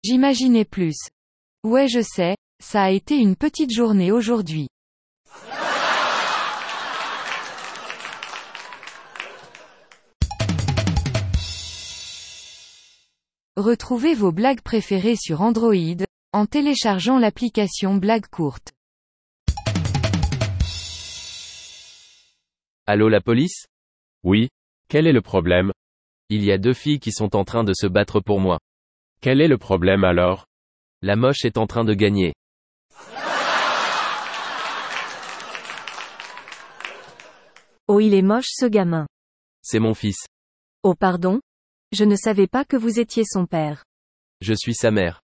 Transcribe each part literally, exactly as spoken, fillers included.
J'imaginais plus. Ouais, je sais, ça a été une petite journée aujourd'hui. Retrouvez vos blagues préférées sur Android, en téléchargeant l'application Blagues courtes. Allô la police? Oui. Quel est le problème? Il y a deux filles qui sont en train de se battre pour moi. Quel est le problème alors? La moche est en train de gagner. Oh, il est moche ce gamin. C'est mon fils. Oh pardon? Je ne savais pas que vous étiez son père. Je suis sa mère.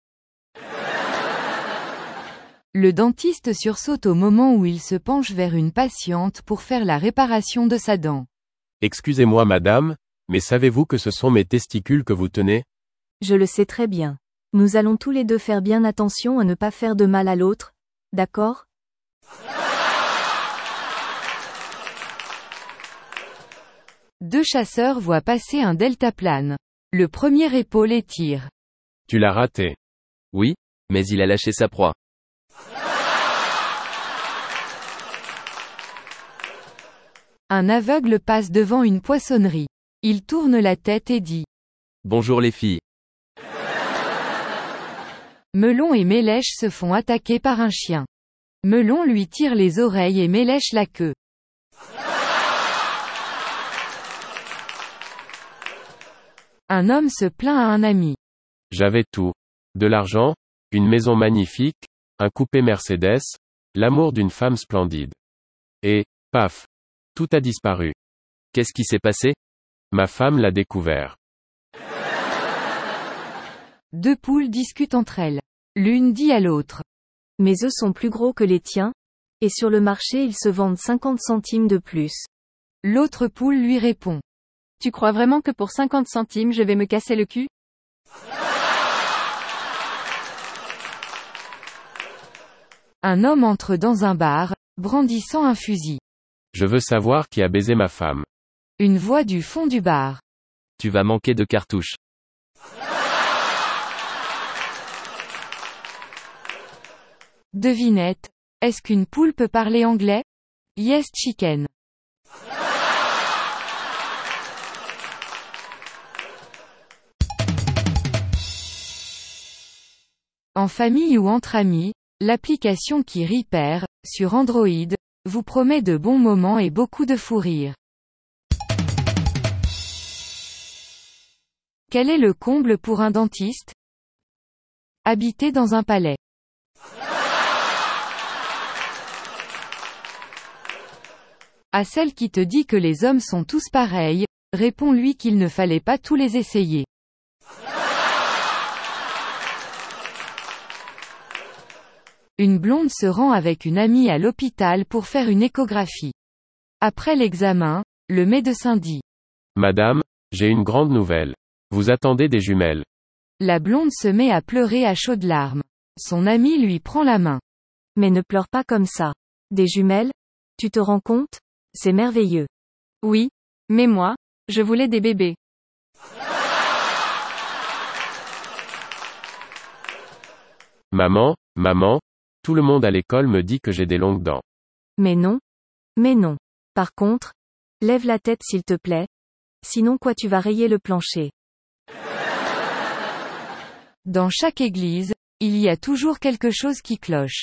Le dentiste sursaute au moment où il se penche vers une patiente pour faire la réparation de sa dent. Excusez-moi madame, mais savez-vous que ce sont mes testicules que vous tenez? Je le sais très bien. Nous allons tous les deux faire bien attention à ne pas faire de mal à l'autre, d'accord? Deux chasseurs voient passer un deltaplane. Le premier épaule et tire. Tu l'as raté. Oui, mais il a lâché sa proie. Un aveugle passe devant une poissonnerie. Il tourne la tête et dit. Bonjour les filles. Melon et Mélèche se font attaquer par un chien. Melon lui tire les oreilles et Mélèche la queue. Un homme se plaint à un ami. J'avais tout. De l'argent, une maison magnifique, un coupé Mercedes, l'amour d'une femme splendide. Et, paf, tout a disparu. Qu'est-ce qui s'est passé? Ma femme l'a découvert. Deux poules discutent entre elles. L'une dit à l'autre. Mes œufs sont plus gros que les tiens, et sur le marché ils se vendent cinquante centimes de plus. L'autre poule lui répond. Tu crois vraiment que pour cinquante centimes je vais me casser le cul? Un homme entre dans un bar, brandissant un fusil. Je veux savoir qui a baisé ma femme. Une voix du fond du bar. Tu vas manquer de cartouches. Devinette. Est-ce qu'une poule peut parler anglais? Yes chicken. En famille ou entre amis, l'application qui rit perd, sur Android, vous promet de bons moments et beaucoup de fou rire. Quel est le comble pour un dentiste? Habiter dans un palais. À celle qui te dit que les hommes sont tous pareils, réponds-lui qu'il ne fallait pas tous les essayer. Une blonde se rend avec une amie à l'hôpital pour faire une échographie. Après l'examen, le médecin dit. Madame, j'ai une grande nouvelle. Vous attendez des jumelles. La blonde se met à pleurer à chaudes larmes. Son ami lui prend la main. Mais ne pleure pas comme ça. Des jumelles? Tu te rends compte? C'est merveilleux. Oui, mais moi, je voulais des bébés. Maman, maman, tout le monde à l'école me dit que j'ai des longues dents. Mais non. Mais non. Par contre, lève la tête s'il te plaît. Sinon quoi tu vas rayer le plancher. Dans chaque église, il y a toujours quelque chose qui cloche.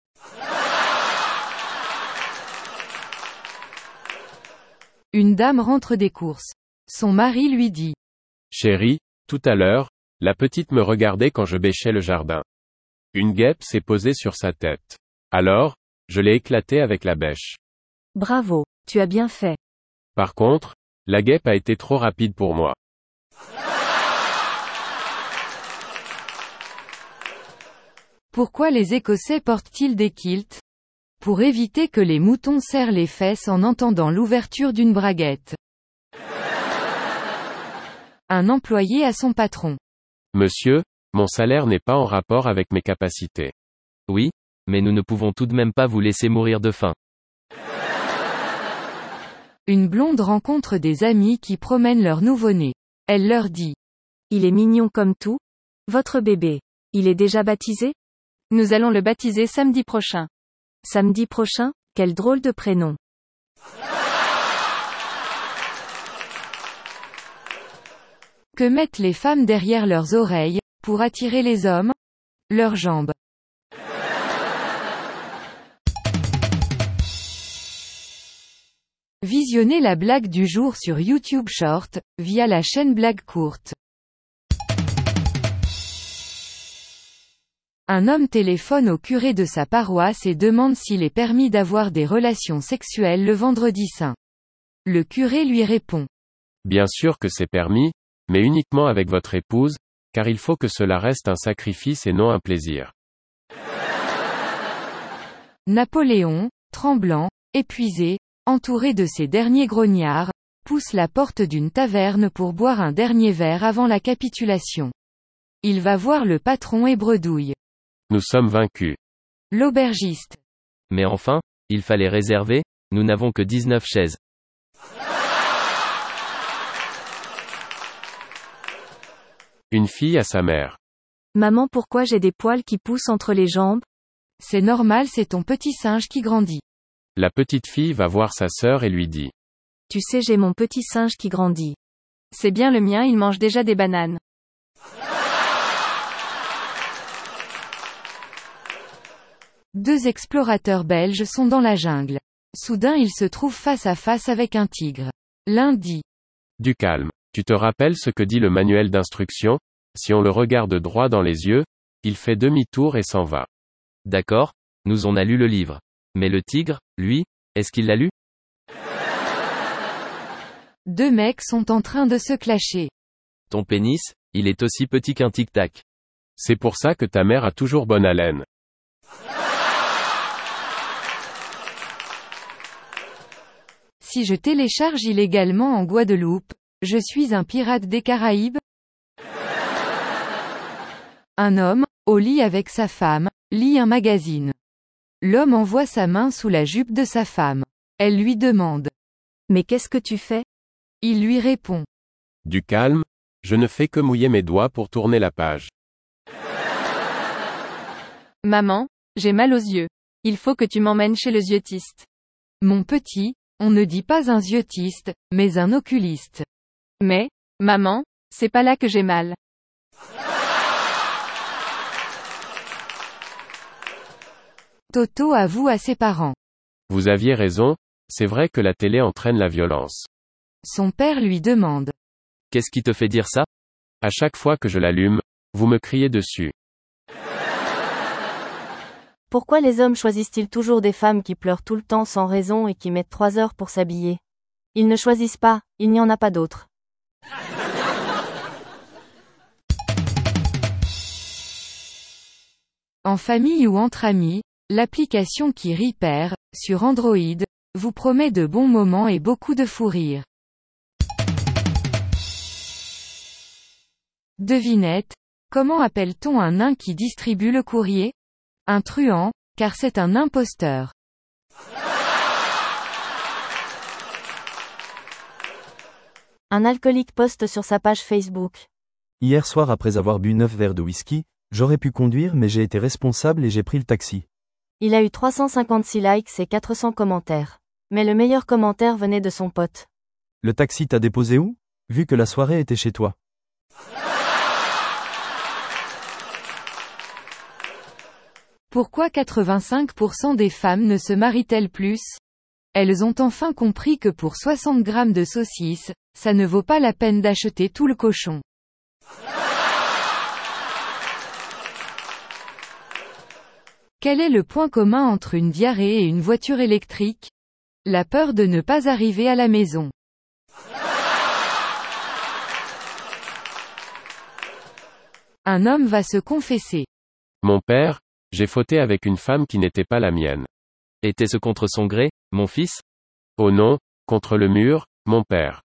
Une dame rentre des courses. Son mari lui dit. Chérie, tout à l'heure, la petite me regardait quand je bêchais le jardin. Une guêpe s'est posée sur sa tête. Alors, je l'ai éclatée avec la bêche. Bravo, tu as bien fait. Par contre, la guêpe a été trop rapide pour moi. Pourquoi les Écossais portent-ils des kilts? Pour éviter que les moutons serrent les fesses en entendant l'ouverture d'une braguette. Un employé à son patron. Monsieur, mon salaire n'est pas en rapport avec mes capacités. Oui, mais nous ne pouvons tout de même pas vous laisser mourir de faim. Une blonde rencontre des amis qui promènent leur nouveau-né. Elle leur dit. Il est mignon comme tout, votre bébé. Il est déjà baptisé? Nous allons le baptiser samedi prochain. Samedi prochain? Quel drôle de prénom. Que mettent les femmes derrière leurs oreilles, pour attirer les hommes? Leurs jambes. Visionnez la blague du jour sur YouTube Short, via la chaîne Blague Courte. Un homme téléphone au curé de sa paroisse et demande s'il est permis d'avoir des relations sexuelles le vendredi saint. Le curé lui répond. Bien sûr que c'est permis, mais uniquement avec votre épouse, car il faut que cela reste un sacrifice et non un plaisir. Napoléon, tremblant, épuisé, entouré de ses derniers grognards, pousse la porte d'une taverne pour boire un dernier verre avant la capitulation. Il va voir le patron et bredouille. Nous sommes vaincus. L'aubergiste. Mais enfin, il fallait réserver, nous n'avons que dix-neuf chaises. Une fille à sa mère. Maman, pourquoi j'ai des poils qui poussent entre les jambes? C'est normal, c'est ton petit singe qui grandit. La petite fille va voir sa sœur et lui dit. Tu sais, j'ai mon petit singe qui grandit. C'est bien le mien, il mange déjà des bananes. Deux explorateurs belges sont dans la jungle. Soudain ils se trouvent face à face avec un tigre. L'un dit. Du calme. Tu te rappelles ce que dit le manuel d'instruction? Si on le regarde droit dans les yeux, il fait demi-tour et s'en va. D'accord, nous on a lu le livre. Mais le tigre, lui, est-ce qu'il l'a lu? Deux mecs sont en train de se clasher. Ton pénis, il est aussi petit qu'un tic-tac. C'est pour ça que ta mère a toujours bonne haleine. Si je télécharge illégalement en Guadeloupe, je suis un pirate des Caraïbes? Un homme, au lit avec sa femme, lit un magazine. L'homme envoie sa main sous la jupe de sa femme. Elle lui demande. Mais qu'est-ce que tu fais? Il lui répond. Du calme, je ne fais que mouiller mes doigts pour tourner la page. Maman, j'ai mal aux yeux. Il faut que tu m'emmènes chez le yeux-tiste. Mon petit, on ne dit pas un yeux-tiste, mais un oculiste. Mais, maman, c'est pas là que j'ai mal. Toto avoue à ses parents. Vous aviez raison, c'est vrai que la télé entraîne la violence. Son père lui demande. Qu'est-ce qui te fait dire ça? À chaque fois que je l'allume, vous me criez dessus. Pourquoi les hommes choisissent-ils toujours des femmes qui pleurent tout le temps sans raison et qui mettent trois heures pour s'habiller? Ils ne choisissent pas, il n'y en a pas d'autres. En famille ou entre amis, l'application qui rit perd, sur Android, vous promet de bons moments et beaucoup de fou rire. Devinette, comment appelle-t-on un nain qui distribue le courrier? Un truand, car c'est un imposteur. Un alcoolique poste sur sa page Facebook. Hier soir, après avoir bu neuf verres de whisky, j'aurais pu conduire mais j'ai été responsable et j'ai pris le taxi. Il a eu trois cent cinquante-six likes et quatre cents commentaires. Mais le meilleur commentaire venait de son pote. Le taxi t'a déposé où? Vu que la soirée était chez toi. Pourquoi quatre-vingt-cinq pour cent des femmes ne se marient-elles plus? Elles ont enfin compris que pour soixante grammes de saucisses, ça ne vaut pas la peine d'acheter tout le cochon. Quel est le point commun entre une diarrhée et une voiture électrique? La peur de ne pas arriver à la maison. Un homme va se confesser. Mon père, j'ai fauté avec une femme qui n'était pas la mienne. Était-ce contre son gré, mon fils? Oh non, contre le mur, mon père.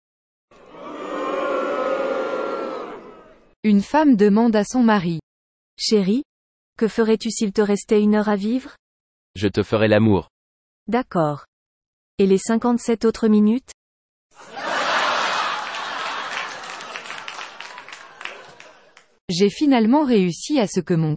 Une femme demande à son mari. Chérie, que ferais-tu s'il te restait une heure à vivre? Je te ferai l'amour. D'accord. Et les cinquante-sept autres minutes? J'ai finalement réussi à ce que mon